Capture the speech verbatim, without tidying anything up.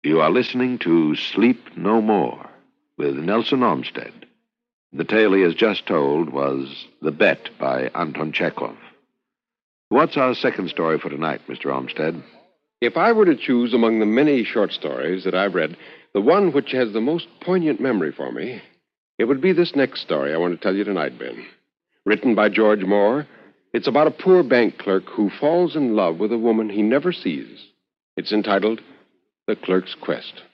You are listening to Sleep No More with Nelson Olmsted. The tale he has just told was The Bet by Anton Chekhov. What's our second story for tonight, Mister Olmsted? If I were to choose among the many short stories that I've read, the one which has the most poignant memory for me, it would be this next story I want to tell you tonight, Ben. Written by George Moore, it's about a poor bank clerk who falls in love with a woman he never sees. It's entitled The Clerk's Quest.